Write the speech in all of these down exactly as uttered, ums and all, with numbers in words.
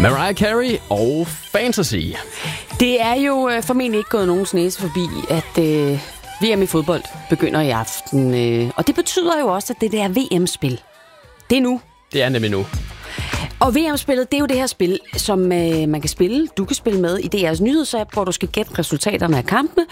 Mariah Carey og Fantasy. Det er jo øh, formentlig ikke gået nogens næse forbi, at øh, V M i fodbold begynder i aften. Øh, og det betyder jo også, at det der V M-spil, det er nu. Det er nemlig nu. Og V M-spillet, det er jo det her spil, som øh, man kan spille. Du kan spille med i D R's nyhedsapp, hvor du skal gætte resultaterne af kampene.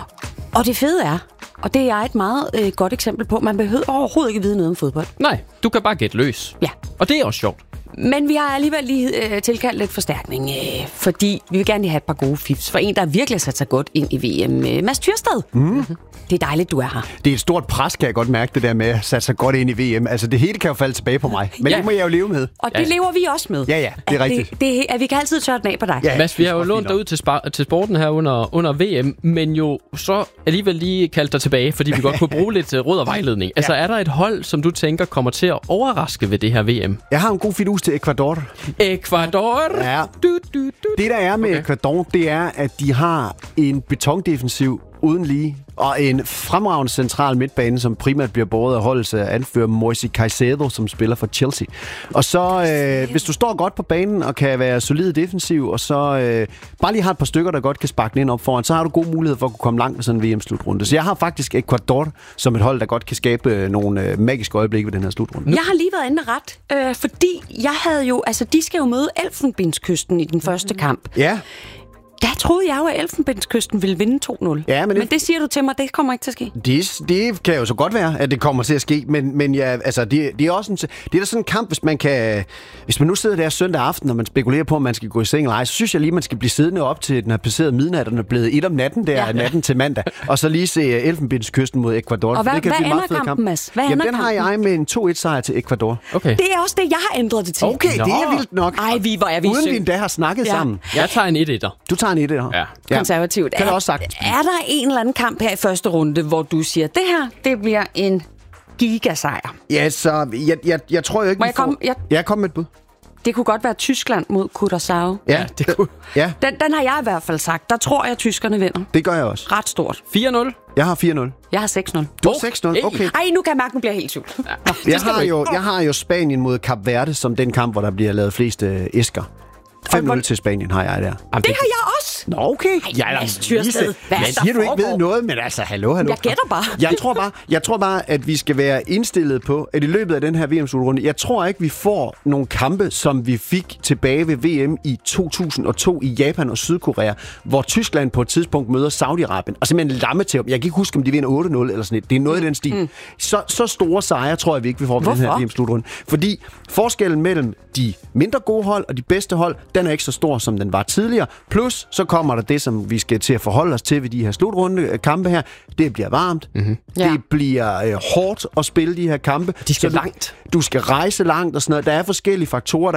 Og det fede er, og det er et meget øh, godt eksempel på, man behøver overhovedet ikke vide noget om fodbold. Nej, du kan bare gætte løs. Ja. Og det er også sjovt. Men vi har alligevel lige øh, tilkaldt lidt forstærkning, øh, fordi vi vil gerne lige have et par gode fifs for en, der virkelig har sat sig godt ind i V M. Øh, Mads Tyrsted. Mm. Det er dejligt, du er her. Det er et stort pres, kan jeg godt mærke, det der med at sætte sig godt ind i V M. Altså, det hele kan jo falde tilbage på mig. Men ja. Det må jeg jo leve med. Og det ja. lever vi også med. Ja, ja, det er at rigtigt. Det, det, at vi kan altid tørre den af på dig. Ja, Mads, vi har jo lånt dig ud til, spar- til sporten her under, under V M, men jo så alligevel lige kaldt dig tilbage, fordi vi godt kunne bruge lidt råd og vejledning. Altså, er der et hold, som du tænker kommer til at overraske ved det her V M? Jeg har en god fidus til Ecuador. Ecuador? Ja. Du, du, du. Det, der er med Okay. Ecuador, det er, at de har en betondefensiv uden lige, og en fremragende central midtbane, som primært bliver båret af holdets anfører Moisés Caicedo, som spiller for Chelsea. Og så, øh, hvis du står godt på banen og kan være solid defensiv, og så øh, bare lige har et par stykker, der godt kan sparke den ind op foran, så har du god mulighed for at kunne komme langt med sådan en V M-slutrunde. Så jeg har faktisk Ecuador som et hold, der godt kan skabe nogle øh, magiske øjeblikke ved den her slutrunde. Jeg har lige været inde ret, øh, fordi jeg havde jo, altså de skal jo møde Elfenbenskysten i den første kamp. Ja. Der troede jeg jo, at Elfenbenskysten ville vinde to nul. Ja, men, men det siger du til mig, det kommer ikke til at ske. Det, det kan jo så godt være, at det kommer til at ske, men, men ja, altså, det, det er også en, det er da sådan en kamp, hvis man kan, hvis man nu sidder der søndag aften, og man spekulerer på, om man skal gå i seng eller ej, så synes jeg lige, man skal blive siddende op til, den har passeret midnat, og den er blevet et om natten der, ja. natten til mandag, og så lige se Elfenbenskysten mod Ecuador. Og hvad, det kan hvad blive ender meget fed kampen, kamp. Mads? Hvad Jamen, ender den har kampen? jeg med en to et sejr til Ecuador. Okay. Det er også det, jeg har ændret det til. Okay, Nå. det er vildt nok. Ej, vi, hvor er vi Uden syng. vi endda har snakket Ja. sammen. Jeg tager en et-etter. Du tager en et her. Ja. Konservativt. Kan er, det også sagtens blive. er der en eller anden kamp her i første runde, hvor du siger, det her, det bliver en gigasejr? Ja, så jeg, jeg, jeg tror jo ikke, Må vi jeg komme- får... jeg- Ja, kom med et bud. Det kunne godt være Tyskland mod Curaçao. Ja, det kunne- Ja, Den, den har jeg i hvert fald sagt. Der tror jeg, at tyskerne vinder. det gør jeg også. Ret stort. fire nul. Jeg har fire nul. Jeg har seks nul. Du har seks nul, okay. Ej, nu kan jeg mærke, nu bliver jeg helt i tvivl. Nå, det Jeg skal du har, ikke. jo, jeg har jo Spanien mod Kap Verde som den kamp, hvor der bliver lavet flest øh, æsker. fem nul til Spanien har jeg der. Jamen, Det har jeg også. Nå, okay. Ej, Mads Tyrsted, hvad Jeg der siger, du ikke foregår? ved noget, men altså, hallo, hallo. Jeg gætter bare. Jeg tror bare, jeg tror bare, at vi skal være indstillet på, at i løbet af den her V M-slutrunde, jeg tror ikke, vi får nogle kampe, som vi fik tilbage ved V M i to tusind og to i Japan og Sydkorea, hvor Tyskland på et tidspunkt møder Saudi-Arabien, og simpelthen lamme til dem. Jeg kan ikke huske, om de vinder otte nul eller sådan noget. Det er noget i den stil. Mm. Så, så store sejre tror jeg, vi ikke vi får ved den her Hvorfor? V M-slutrunde. Fordi forskellen mellem de mindre gode hold og de bedste hold, den er ikke så stor, som den var tidligere. Plus, så kommer der det, som vi skal til at forholde os til ved de her slutrunde kampe her. Det bliver varmt. Mm-hmm. Ja. Det bliver øh, hårdt at spille de her kampe. De skal Så du, langt. Du skal rejse langt og sådan noget. Der er forskellige faktorer,